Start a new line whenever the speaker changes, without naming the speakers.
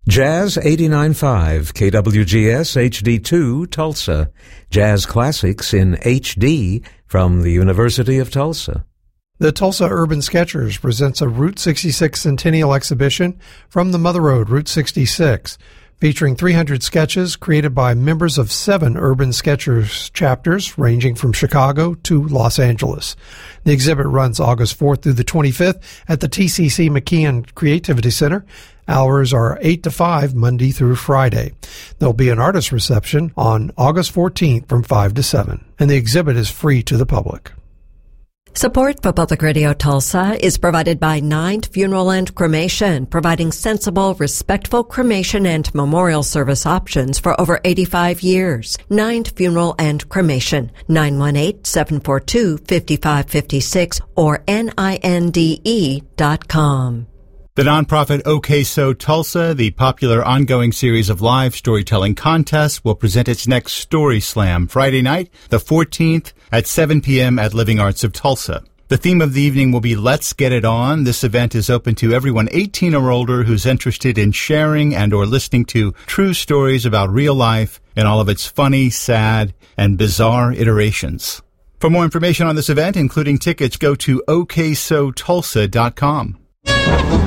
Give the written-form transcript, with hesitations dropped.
Jazz 89.5 KWGS HD2 Tulsa. Jazz classics in HD from the University of Tulsa.
The Tulsa Urban Sketchers presents a Route 66 Centennial exhibition from the Mother Road, Route 66, featuring 300 sketches created by members of 7 Urban Sketchers chapters ranging from Chicago to Los Angeles. The exhibit runs August 4th through the 25th at the TCC McKeon Creativity Center. Hours are 8 to 5 Monday through Friday. There'll be an artist reception on August 14th from 5 to 7, and the exhibit is free to the public.
Support for Public Radio Tulsa is provided by Ninth Funeral and Cremation, providing sensible, respectful cremation and memorial service options for over 85 years. Ninth Funeral and Cremation, 918-742-5556 or NINDE.com.
The nonprofit OK So Tulsa, the popular ongoing series of live storytelling contests, will present its next Story Slam Friday night, the 14th, at 7 p.m. at Living Arts of Tulsa. The theme of the evening will be Let's Get It On. This event is open to everyone 18 or older who's interested in sharing and or listening to true stories about real life in all of its funny, sad, and bizarre iterations. For more information on this event, including tickets, go to OKSoTulsa.com.